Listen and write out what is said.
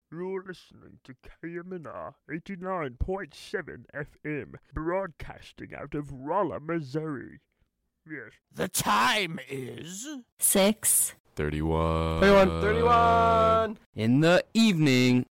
You're listening to KMNR 89.7 FM, broadcasting out of Rolla, Missouri. Yes. The time is 6:31. 31 in the evening.